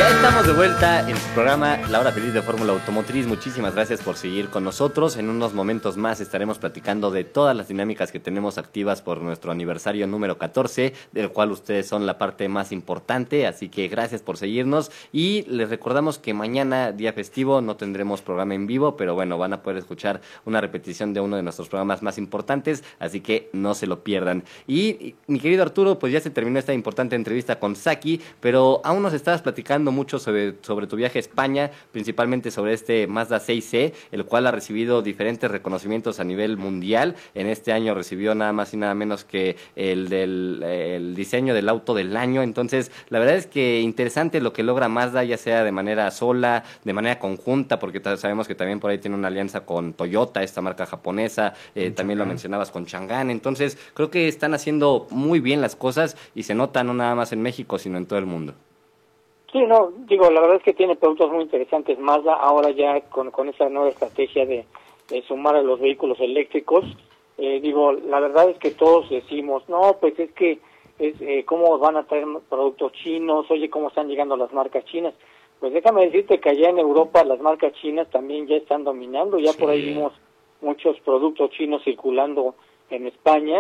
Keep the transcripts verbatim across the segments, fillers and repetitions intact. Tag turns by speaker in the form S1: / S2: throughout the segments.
S1: Ya estamos de vuelta en su programa La Hora Feliz de Fórmula Automotriz. Muchísimas gracias por seguir con nosotros. En unos momentos más estaremos platicando de todas las dinámicas que tenemos activas por nuestro aniversario número catorce, del cual ustedes son la parte más importante, así que gracias por seguirnos y les recordamos que mañana, día festivo, no tendremos programa en vivo, pero bueno, van a poder escuchar una repetición de uno de nuestros programas más importantes, así que no se lo pierdan. Y mi querido Arturo, pues ya se terminó esta importante entrevista con Saki, pero aún nos estabas platicando mucho sobre, sobre tu viaje a España, principalmente sobre este Mazda seis C, el cual ha recibido diferentes reconocimientos a nivel mundial. En este año recibió nada más y nada menos que el del el diseño del auto del año. Entonces, la verdad es que interesante lo que logra Mazda, ya sea de manera sola, de manera conjunta, porque sabemos que también por ahí tiene una alianza con Toyota, esta marca japonesa, eh, también lo mencionabas con Chang'an. Entonces, creo que están haciendo muy bien las cosas y se nota no nada más en México, sino en todo el mundo.
S2: Sí, no, digo, la verdad es que tiene productos muy interesantes Mazda, ahora ya con, con esa nueva estrategia de, de sumar a los vehículos eléctricos. Eh, digo, la verdad es que todos decimos, no, pues es que, es eh, ¿cómo van a traer productos chinos? Oye, ¿cómo están llegando las marcas chinas? Pues déjame decirte que allá en Europa las marcas chinas también ya están dominando, ya sí. Por ahí vimos muchos productos chinos circulando en España,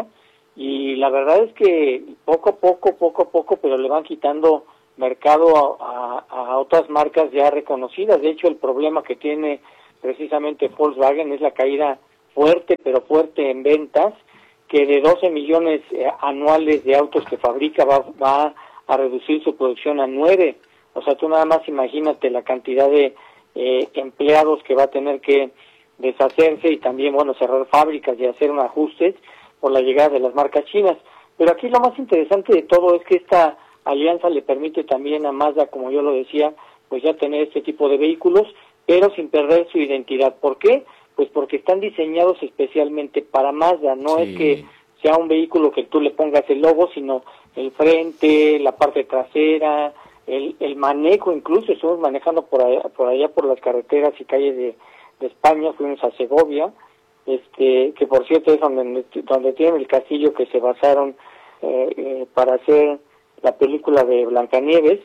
S2: y la verdad es que poco a poco, poco a poco, pero le van quitando mercado a, a, a otras marcas ya reconocidas. De hecho, el problema que tiene precisamente Volkswagen es la caída fuerte, pero fuerte en ventas, que de doce millones eh, anuales de autos que fabrica va, va a reducir su producción a nueve. O sea, tú nada más imagínate la cantidad de eh, empleados que va a tener que deshacerse y también, bueno, cerrar fábricas y hacer un ajustes por la llegada de las marcas chinas. Pero aquí lo más interesante de todo es que esta alianza le permite también a Mazda, como yo lo decía, pues ya tener este tipo de vehículos, pero sin perder su identidad. ¿Por qué? Pues porque están diseñados especialmente para Mazda, no sí. Es que sea un vehículo que tú le pongas el logo, sino el frente, la parte trasera, el, el manejo. Incluso estuvimos manejando por allá, por allá por las carreteras y calles de, de España, fuimos a Segovia, este que por cierto es donde, donde tienen el castillo que se basaron eh, eh, para hacer la película de Blancanieves,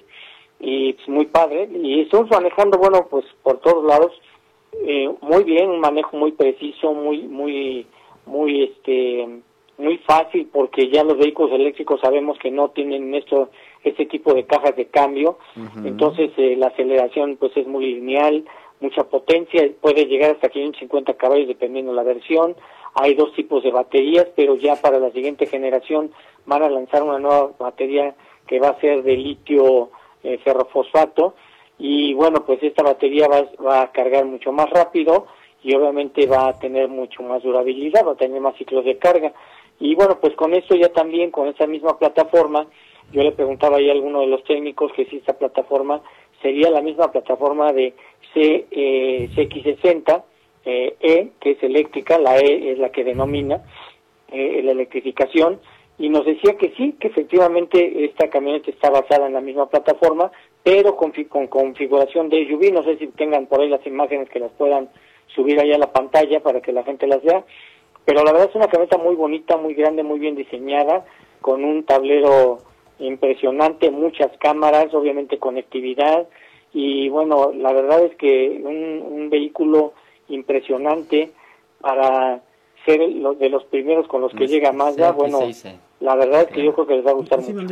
S2: y pues, muy padre, y estamos manejando, bueno, pues por todos lados, eh, muy bien, un manejo muy preciso, muy, muy, muy, este, muy fácil, porque ya los vehículos eléctricos sabemos que no tienen esto, este tipo de cajas de cambio, uh-huh. Entonces eh, la aceleración pues es muy lineal, mucha potencia, puede llegar hasta quinientos cincuenta caballos dependiendo de la versión. Hay dos tipos de baterías, pero ya para la siguiente generación van a lanzar una nueva batería que va a ser de litio eh, ferrofosfato, y bueno, pues esta batería va, va a cargar mucho más rápido y obviamente va a tener mucho más durabilidad, va a tener más ciclos de carga. Y bueno, pues con esto ya también, con esa misma plataforma, yo le preguntaba ahí a alguno de los técnicos que si esta plataforma sería la misma plataforma de C, eh, C X sesenta, Eh, E, que es eléctrica, la E es la que denomina eh, la electrificación, y nos decía que sí, que efectivamente esta camioneta está basada en la misma plataforma, pero con, con configuración de S U V. No sé si tengan por ahí las imágenes que las puedan subir allá a la pantalla para que la gente las vea, pero la verdad es una camioneta muy bonita, muy grande, muy bien diseñada, con un tablero impresionante, muchas cámaras, obviamente conectividad, y bueno, la verdad es que un, un vehículo impresionante para ser lo, de los primeros con los que sí, llega Mazda. Bueno, la verdad es que yo creo que les va a gustar mucho.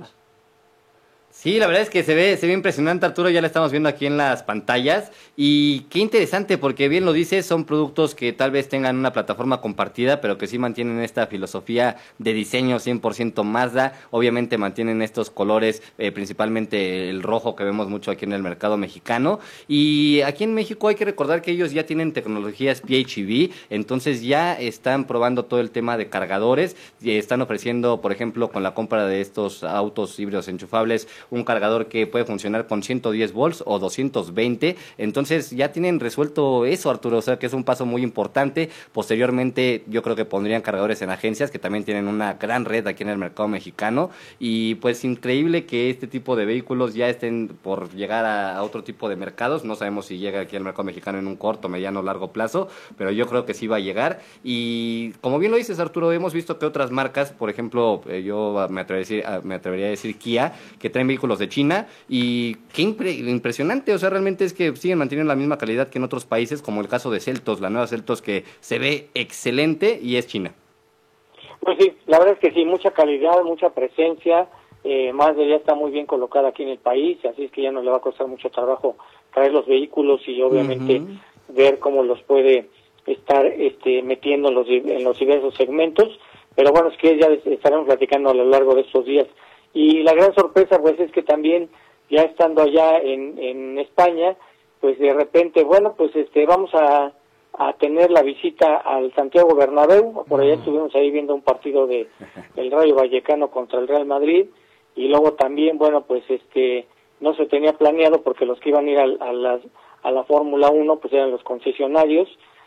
S1: Sí, la verdad es que se ve se ve impresionante, Arturo, ya lo estamos viendo aquí en las pantallas, y qué interesante, porque bien lo dices, son productos que tal vez tengan una plataforma compartida, pero que sí mantienen esta filosofía de diseño cien por ciento Mazda. Obviamente mantienen estos colores, eh, principalmente el rojo que vemos mucho aquí en el mercado mexicano, y aquí en México hay que recordar que ellos ya tienen tecnologías P H E V, entonces ya están probando todo el tema de cargadores, y están ofreciendo, por ejemplo, con la compra de estos autos híbridos enchufables, un cargador que puede funcionar con ciento diez volts o doscientos veinte, entonces ya tienen resuelto eso, Arturo, o sea que es un paso muy importante. Posteriormente yo creo que pondrían cargadores en agencias, que también tienen una gran red aquí en el mercado mexicano, y pues increíble que este tipo de vehículos ya estén por llegar a, a otro tipo de mercados. No sabemos si llega aquí al mercado mexicano en un corto, mediano o largo plazo, pero yo creo que sí va a llegar. Y como bien lo dices, Arturo, hemos visto que otras marcas, por ejemplo, eh, yo me atrevería a decir, me atrevería a decir Kia, que traen vehículos de China y qué impre- impresionante, o sea, realmente es que siguen manteniendo la misma calidad que en otros países, como el caso de Seltos, la nueva Seltos que se ve excelente y es China.
S2: Pues sí, la verdad es que sí, mucha calidad, mucha presencia, eh, Mazda ya está muy bien colocada aquí en el país, así es que ya no le va a costar mucho trabajo traer los vehículos y obviamente uh-huh. ver cómo los puede estar este, metiendo en los, en los diversos segmentos, pero bueno, es que ya estaremos platicando a lo largo de estos días. Y la gran sorpresa pues es que también ya estando allá en, en España, pues de repente, bueno, pues este vamos a, a tener la visita al Santiago Bernabéu, por allá estuvimos ahí viendo un partido de el Rayo Vallecano contra el Real Madrid, y luego también, bueno, pues este no se tenía planeado porque los que iban a ir a, a, las, a la Fórmula uno pues eran los concesionarios,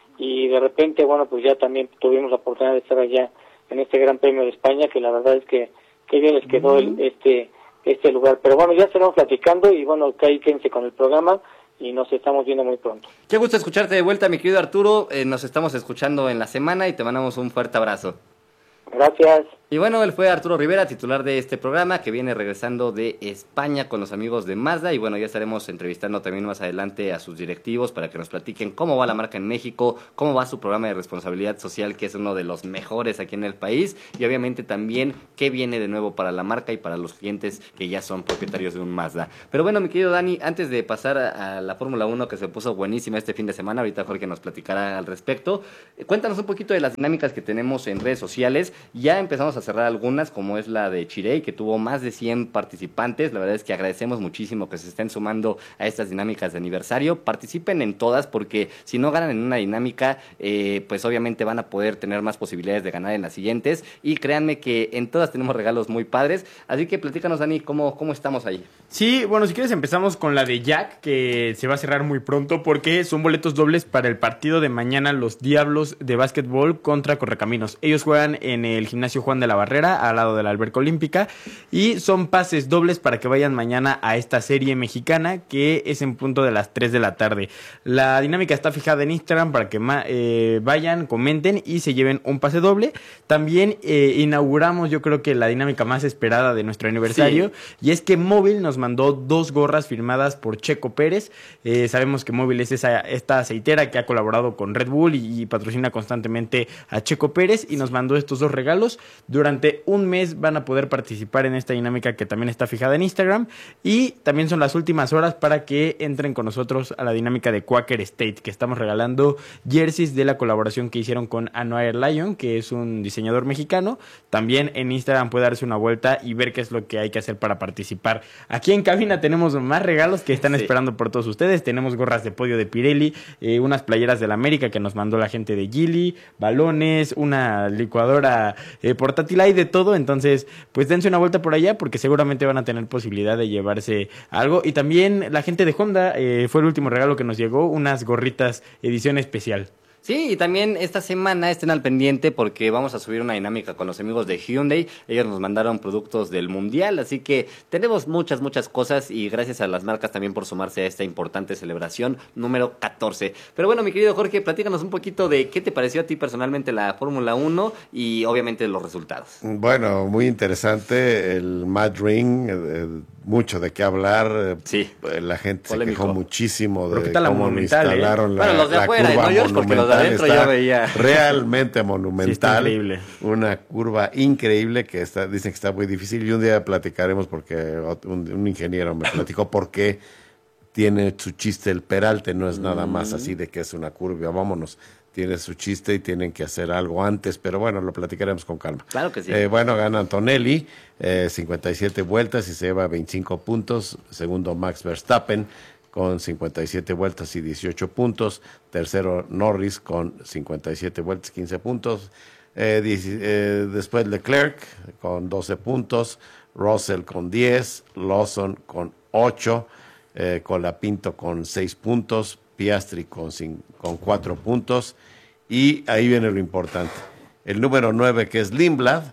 S2: y de repente, bueno, pues ya también tuvimos la oportunidad de estar allá en este Gran Premio de España, que la verdad es que, que bien les quedó el, este este lugar. Pero bueno, ya estaremos platicando y bueno, que ahí quédense con el programa y nos estamos viendo muy pronto.
S1: Qué gusto escucharte de vuelta, mi querido Arturo. Eh, nos estamos escuchando en la semana y te mandamos un fuerte abrazo.
S2: Gracias.
S1: Y bueno, él fue Arturo Rivera, titular de este programa, que viene regresando de España con los amigos de Mazda. Y bueno, ya estaremos entrevistando también más adelante a sus directivos para que nos platiquen cómo va la marca en México, cómo va su programa de responsabilidad social, que es uno de los mejores aquí en el país. Y obviamente también qué viene de nuevo para la marca y para los clientes que ya son propietarios de un Mazda. Pero bueno, mi querido Dani, antes de pasar a, a la Fórmula uno, que se puso buenísima este fin de semana, ahorita Jorge nos platicará al respecto. Eh, cuéntanos un poquito de las dinámicas que tenemos en redes sociales. Ya empezamos a cerrar algunas, como es la de Chirey, que tuvo más de cien participantes. La verdad es que agradecemos muchísimo que se estén sumando a estas dinámicas de aniversario. Participen en todas, porque si no ganan en una dinámica, eh, pues obviamente van a poder tener más posibilidades de ganar en las siguientes. Y créanme que en todas tenemos regalos muy padres. Así que platícanos, Dani, cómo, cómo estamos ahí.
S3: Sí, bueno, si quieres empezamos con la de Jack, que se va a cerrar muy pronto, porque son boletos dobles para el partido de mañana, los Diablos de básquetbol contra Correcaminos. Ellos juegan en el Gimnasio Juan de la Barrera, al lado de la Alberca Olímpica, y son pases dobles para que vayan mañana a esta serie mexicana, que es en punto de las tres de la tarde. La dinámica está fijada en Instagram para que ma- eh, vayan, comenten y se lleven un pase doble. También eh, inauguramos, yo creo que la dinámica más esperada de nuestro aniversario, sí. Y es que Móvil nos mandó dos gorras firmadas por Checo Pérez. Eh, sabemos que Móvil es esa, esta aceitera que ha colaborado con Red Bull y, y patrocina constantemente a Checo Pérez, y nos mandó estos dos regalos. Durante un mes van a poder participar en esta dinámica que también está fijada en Instagram, y también son las últimas horas para que entren con nosotros a la dinámica de Quaker State, que estamos regalando jerseys de la colaboración que hicieron con Anoair Lion, que es un diseñador mexicano. También en Instagram puede darse una vuelta y ver qué es lo que hay que hacer para participar. Aquí en cabina tenemos más regalos que están sí. esperando por todos ustedes. Tenemos gorras de podio de Pirelli, eh, unas playeras del América que nos mandó la gente de Gili, balones, una licuadora eh, portátil, hay de todo. Entonces pues dense una vuelta por allá, porque seguramente van a tener posibilidad de llevarse algo. Y también la gente de Honda, eh, fue el último regalo que nos llegó, unas gorritas edición especial.
S1: Sí, y también esta semana estén al pendiente porque vamos a subir una dinámica con los amigos de Hyundai. Ellos nos mandaron productos del Mundial, así que tenemos muchas, muchas cosas, y gracias a las marcas también por sumarse a esta importante celebración número catorce. Pero bueno, mi querido Jorge, platícanos un poquito de qué te pareció a ti personalmente la Fórmula uno y obviamente los resultados.
S4: Bueno, muy interesante el Mad Ring, eh, mucho de qué hablar.
S1: Sí.
S4: La gente
S1: Polémico.
S4: se quejó muchísimo de
S3: cómo
S4: Monumental, instalaron
S3: ¿eh?
S4: la,
S1: bueno, los de
S4: la
S1: afuera,
S4: curva
S1: ¿no, George? Porque los de adentro
S4: está
S1: yo veía.
S4: Realmente monumental.
S3: Sí, está increíble.
S4: Una curva increíble que está, dicen que está muy difícil, y un día platicaremos porque un, un ingeniero me platicó por qué tiene su chiste el peralte, no es nada más así de que es una curva, vámonos. Tiene su chiste y tienen que hacer algo antes, pero bueno, lo platicaremos con calma.
S1: Claro que sí.
S4: Eh, bueno, gana Antonelli, eh, cincuenta y siete vueltas y se lleva veinticinco puntos. Segundo, Max Verstappen con cincuenta y siete vueltas y dieciocho puntos. Tercero, Norris con cincuenta y siete vueltas, quince puntos. Eh, diez, eh, después Leclerc con doce puntos. Russell con diez. Lawson con ocho. Eh, Colapinto con seis puntos. Piastri con, con cuatro puntos, y ahí viene lo importante. El número nueve, que es Lindblad,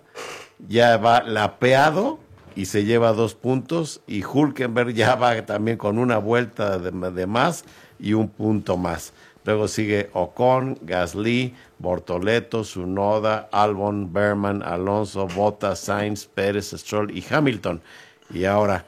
S4: ya va lapeado y se lleva dos puntos, y Hülkenberg ya va también con una vuelta de, de más y un punto más. Luego sigue Ocon, Gasly, Bortoleto, Tsunoda, Albon, Berman, Alonso, Bottas, Sainz, Pérez, Stroll y Hamilton. Y ahora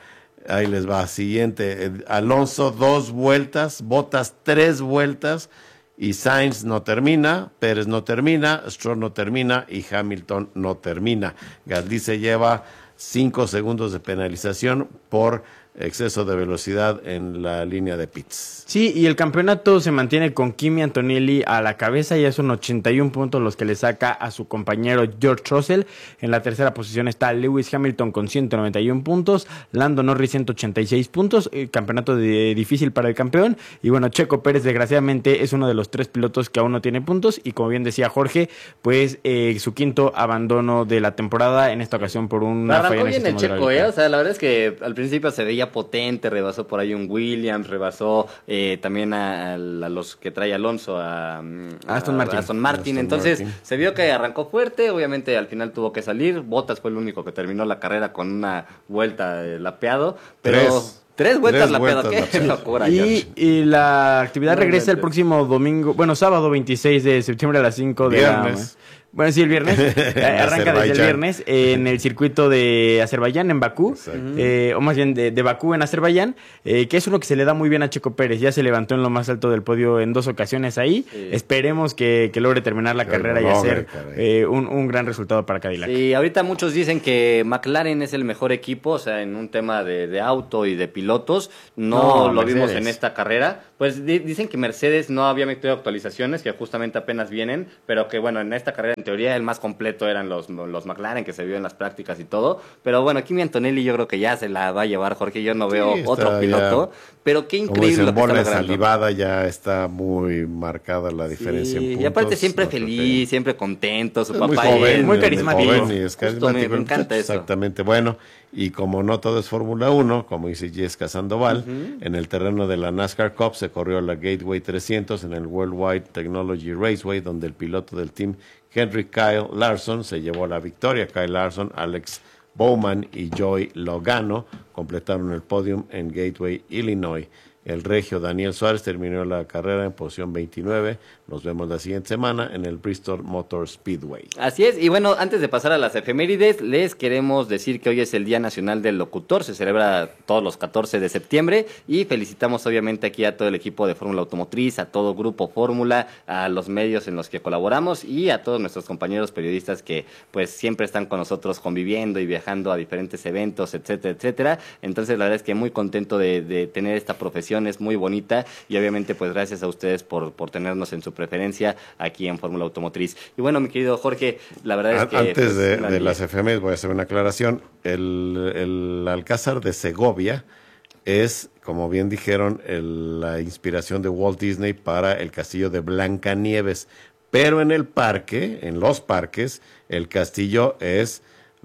S4: Ahí les va. Siguiente. Alonso, dos vueltas. Bottas, tres vueltas. Y Sainz no termina. Pérez no termina. Stroll no termina. Y Hamilton no termina. Gasly se lleva cinco segundos de penalización por exceso de velocidad en la línea de pits.
S3: Sí, y el campeonato se mantiene con Kimi Antonelli a la cabeza, ya son ochenta y un puntos los que le saca a su compañero George Russell. En la tercera posición está Lewis Hamilton con ciento noventa y un puntos, Lando Norris ciento ochenta y seis puntos, eh, campeonato de, difícil para el campeón. Y bueno, Checo Pérez desgraciadamente es uno de los tres pilotos que aún no tiene puntos, y como bien decía Jorge, pues eh, su quinto abandono de la temporada, en esta ocasión por una
S1: Arrancó
S3: falla en el
S1: bien el
S3: sistema
S1: Checo,
S3: hidráulico.
S1: ¿eh? O sea, la verdad es que al principio se veía potente, rebasó por ahí un Williams, rebasó eh, también a, a los que trae Alonso, a, a
S3: Aston Martin.
S1: a Aston Martin.
S4: Aston
S1: Entonces
S4: Martin.
S1: se vio que arrancó fuerte, obviamente al final tuvo que salir. Bottas fue el único que terminó la carrera con una vuelta eh, lapeado, pero...
S4: Tres.
S1: Tres vueltas
S4: Tres
S1: lapeado,
S4: vueltas
S1: qué
S4: lapeado.
S1: locura.
S3: Y,
S1: George.
S3: y la actividad
S1: Muy
S3: regresa el
S1: bien.
S3: próximo domingo, bueno, sábado veintiséis de septiembre a las cinco de la...
S4: Viernes.
S3: Bueno, sí, el viernes. Eh, Arranca desde el
S4: Azerbaiyán.
S3: viernes en el circuito de Azerbaiyán, en Bakú.
S4: Exacto.
S3: Eh, o más bien de, de Bakú en Azerbaiyán, eh, que es uno que se le da muy bien a Checo Pérez. Ya se levantó en lo más alto del podio en dos ocasiones ahí.
S1: Sí.
S3: Esperemos que, que logre terminar la
S4: Que
S3: carrera
S4: lo
S3: y
S4: logre,
S3: hacer
S4: caray.
S3: eh, un, un gran resultado para Cadillac.
S1: Sí, ahorita muchos dicen que McLaren es el mejor equipo, o sea, en un tema de, de auto y de pilotos. No,
S3: No,
S1: lo vimos
S3: Mercedes.
S1: en esta carrera. Pues di- dicen que Mercedes no había metido actualizaciones, que justamente apenas vienen, pero que bueno, en esta carrera en teoría el más completo eran los, los McLaren, que se vio en las prácticas y todo. Pero bueno, Kimi Antonelli yo creo que ya se la va a llevar, Jorge. Yo no veo
S4: está
S1: otro piloto, pero qué
S4: Como
S1: increíble
S4: dicen,
S1: lo que está
S4: bola
S1: logrando.
S4: salivada, ya está muy marcada la diferencia
S1: Sí,
S4: en puntos.
S1: y aparte siempre
S4: No creo que-
S1: feliz, siempre contento, su
S4: Es
S1: papá
S4: muy
S1: y él.
S4: joven,
S3: muy
S4: muy
S3: carismático.
S4: joven y es
S1: Justo, me-
S4: carismático.
S1: me encanta eso.
S4: Exactamente, bueno, y como no todo es Fórmula uno, como dice Jessica Sandoval, en el terreno de la NASCAR Cup se corrió la Gateway trescientos en el Worldwide Technology Raceway, donde el piloto del team Henry Kyle Larson se llevó la victoria. Kyle Larson, Alex Bowman y Joey Logano completaron el podium en Gateway, Illinois. El regio Daniel Suárez terminó la carrera en posición veintinueve. Nos vemos la siguiente semana en el Bristol Motor Speedway.
S1: Así es, y bueno, antes de pasar a las efemérides, les queremos decir que hoy es el Día Nacional del Locutor, se celebra todos los catorce de septiembre, y felicitamos obviamente aquí a todo el equipo de Fórmula Automotriz, a todo Grupo Fórmula, a los medios en los que colaboramos y a todos nuestros compañeros periodistas que pues siempre están con nosotros conviviendo y viajando a diferentes eventos, etcétera, etcétera. Entonces la verdad es que muy contento de, de tener esta profesión, es muy bonita, y obviamente pues gracias a ustedes por, por tenernos en su preferencia aquí en Fórmula Automotriz. Y bueno, mi querido Jorge, la verdad es
S4: An-
S1: que...
S4: Antes
S1: pues,
S4: de,
S1: gran
S4: de
S1: día.
S4: las efemérides voy a hacer una aclaración. El, el Alcázar de Segovia es, como bien dijeron, el- la inspiración de Walt Disney para el castillo de Blancanieves. Pero en el parque, en los parques, el castillo es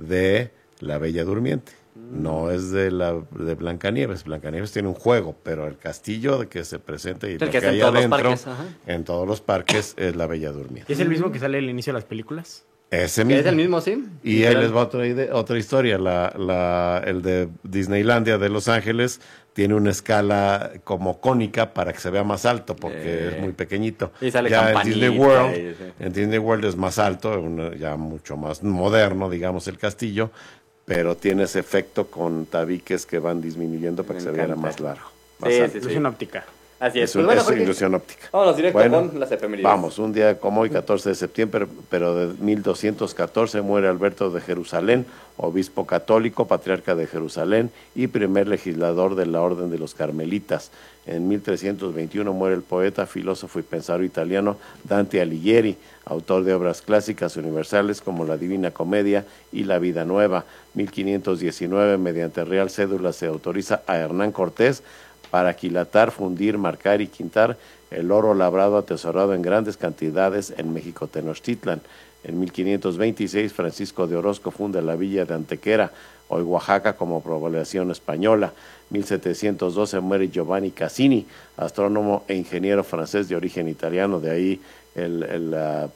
S4: de la Bella Durmiente. No es de la de Blancanieves. Blancanieves tiene un juego, pero el castillo de que se presenta y
S1: El
S4: lo
S1: que
S4: que
S1: es en
S4: hay
S1: todos los
S4: adentro,
S1: parques, ajá.
S4: en todos los parques, es la Bella Durmiente.
S3: ¿Y es el mismo que sale al inicio de las películas?
S4: Ese
S1: Que
S4: mismo.
S1: es el mismo, sí.
S4: Y ahí les va otra, ide- otra historia. La, la, el de Disneylandia de Los Ángeles tiene una escala como cónica para que se vea más alto, porque
S1: Eh.
S4: es muy pequeñito.
S1: Y sale
S4: ya en
S1: campanita
S4: Disney World,
S1: y- sí.
S4: en Disney World es más alto, una- ya mucho más moderno, digamos, el castillo, pero tiene ese efecto con tabiques que van disminuyendo para
S1: Me
S4: que se vea
S1: encanta.
S4: más largo. Más
S1: Sí,
S4: alto.
S1: sí, sí.
S3: Es una óptica.
S1: Así es.
S4: Es,
S1: Pues
S4: un-
S1: bueno,
S4: es
S1: Jorge,
S4: ilusión óptica.
S1: vámonos directo
S4: Bueno,
S1: con las efemérides.
S4: Vamos, un día como hoy, catorce de septiembre, pero de mil doscientos catorce, muere Alberto de Jerusalén, obispo católico, patriarca de Jerusalén y primer legislador de la Orden de los Carmelitas. En mil trescientos veintiuno muere el poeta, filósofo y pensador italiano Dante Alighieri, autor de obras clásicas universales como La Divina Comedia y La Vida Nueva. mil quinientos diecinueve, mediante Real Cédula, se autoriza a Hernán Cortés para aquilatar, fundir, marcar y quintar el oro labrado atesorado en grandes cantidades en México Tenochtitlan. En mil quinientos veintiséis, Francisco de Orozco funda la villa de Antequera, hoy Oaxaca, como población española. mil setecientos doce muere Giovanni Cassini, astrónomo e ingeniero francés de origen italiano, de ahí el, el, uh,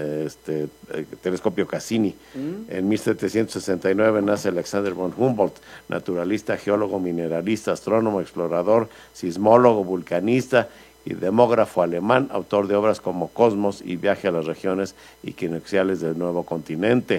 S4: este el telescopio Cassini. Mm. En mil setecientos sesenta y nueve nace Alexander von Humboldt, naturalista, geólogo, mineralista, astrónomo, explorador, sismólogo, vulcanista y demógrafo alemán, autor de obras como Cosmos y Viaje a las regiones equinocciales del nuevo continente.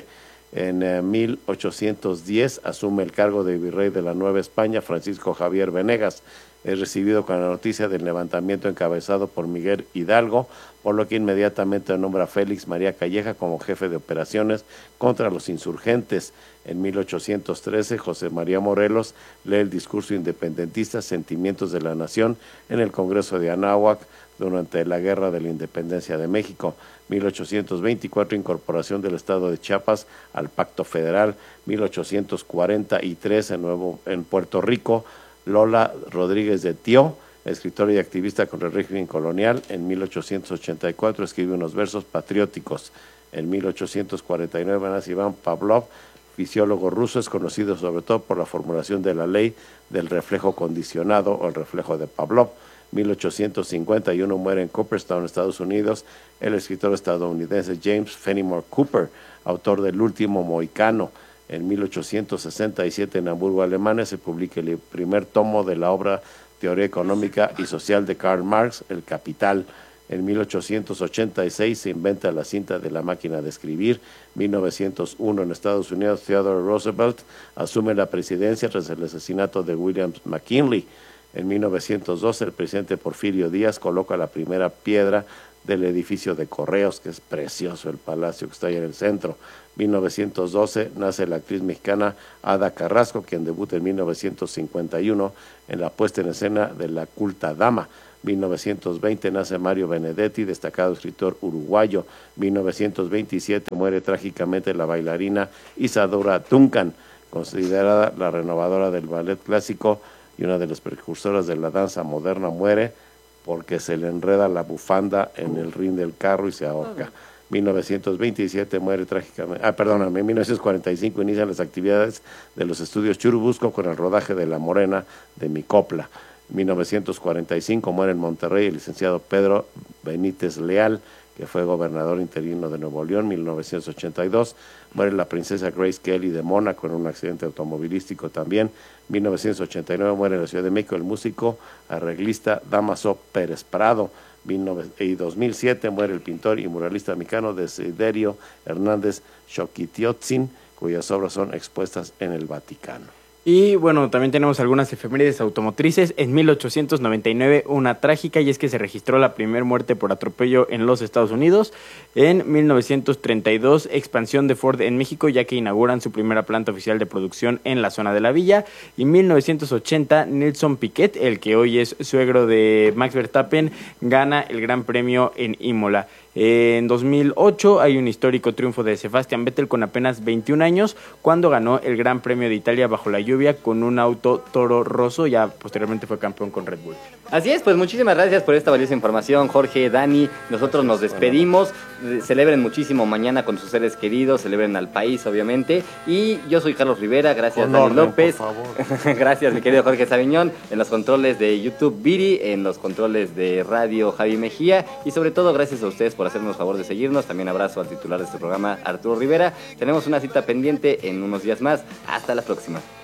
S4: En eh, mil ochocientos diez asume el cargo de virrey de la Nueva España Francisco Javier Venegas. Es recibido con la noticia del levantamiento encabezado por Miguel Hidalgo, por lo que inmediatamente nombra a Félix María Calleja como jefe de operaciones contra los insurgentes. En mil ochocientos trece, José María Morelos lee el discurso independentista Sentimientos de la Nación en el Congreso de Anáhuac durante la Guerra de la Independencia de México. mil ochocientos veinticuatro, incorporación del Estado de Chiapas al Pacto Federal. mil ochocientos cuarenta y tres, en, Nuevo, en Puerto Rico, Lola Rodríguez de Tío, escritora y activista contra el régimen colonial. En mil ochocientos ochenta y cuatro escribe unos versos patrióticos. En mil ochocientos cuarenta y nueve nace Iván Pavlov, fisiólogo ruso, es conocido sobre todo por la formulación de la ley del reflejo condicionado o el reflejo de Pavlov. mil ochocientos cincuenta y uno muere en Cooperstown, Estados Unidos, el escritor estadounidense James Fenimore Cooper, autor del Último Mohicano. En mil ochocientos sesenta y siete, en Hamburgo, Alemania, se publica el primer tomo de la obra Teoría Económica y Social de Karl Marx, El Capital. En mil ochocientos ochenta y seis se inventa la cinta de la máquina de escribir. mil novecientos uno, en Estados Unidos, Theodore Roosevelt asume la presidencia tras el asesinato de William McKinley. En mil novecientos doce, el presidente Porfirio Díaz coloca la primera piedra del edificio de Correos, que es precioso el palacio que está ahí en el centro. mil novecientos doce nace la actriz mexicana Ada Carrasco, quien debuta en mil novecientos cincuenta y uno en la puesta en escena de La Culta Dama. mil novecientos veinte nace Mario Benedetti, destacado escritor uruguayo. mil novecientos veintisiete muere trágicamente la bailarina Isadora Duncan, considerada la renovadora del ballet clásico y una de las precursoras de la danza moderna. Muere porque se le enreda la bufanda en el rin del carro y se ahorca. mil novecientos veintisiete muere trágicamente, ah, perdóname, en mil novecientos cuarenta y cinco inician las actividades de los estudios Churubusco con el rodaje de La Morena de Mi Copla. En mil novecientos cuarenta y cinco muere en Monterrey el licenciado Pedro Benítez Leal, que fue gobernador interino de Nuevo León. mil novecientos ochenta y dos muere la princesa Grace Kelly de Mónaco en un accidente automovilístico también. mil novecientos ochenta y nueve muere en la Ciudad de México el músico arreglista Dámaso Pérez Prado. Y dos mil siete muere el pintor y muralista mexicano Desiderio Hernández Xochitiotzin, cuyas obras son expuestas en el Vaticano.
S3: Y bueno, también tenemos algunas efemérides automotrices. En mil ochocientos noventa y nueve, una trágica, y es que se registró la primera muerte por atropello en los Estados Unidos. En mil novecientos treinta y dos, expansión de Ford en México, ya que inauguran su primera planta oficial de producción en la zona de la Villa. Y en mil novecientos ochenta, Nelson Piquet, el que hoy es suegro de Max Verstappen, gana el Gran Premio en Imola. En dos mil ocho hay un histórico triunfo de Sebastian Vettel con apenas veintiún años, cuando ganó el Gran Premio de Italia bajo la lluvia con un auto Toro Rosso. Ya posteriormente fue campeón con Red Bull.
S1: Así es, pues muchísimas gracias por esta valiosa información, Jorge, Dani. Nosotros nos despedimos. Celebren muchísimo mañana con sus seres queridos, celebren al país, obviamente. Y yo soy Carlos Rivera, gracias
S4: Con
S1: Dani
S4: orden,
S1: López.
S4: por favor.
S1: Gracias, mi querido Jorge Sabiñón. En los controles de YouTube, Viri. En los controles de radio, Javi Mejía. Y sobre todo, gracias a ustedes por hacernos favor de seguirnos. También abrazo al titular de este programa, Arturo Rivera. Tenemos una cita pendiente en unos días más. Hasta la próxima.